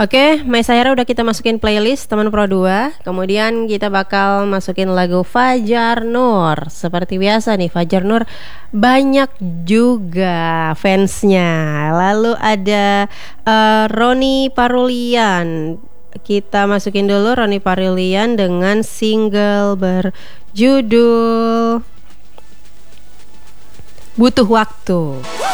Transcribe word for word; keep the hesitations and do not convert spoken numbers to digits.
Oke, My Sayara udah kita masukin playlist teman Pro dua. Kemudian kita bakal masukin lagu Fajar Nur. Seperti biasa nih, Fajar Nur banyak juga fansnya. Lalu ada uh, Roni Parulian. Kita masukin dulu Roni Parulian dengan single berjudul Butuh Waktu.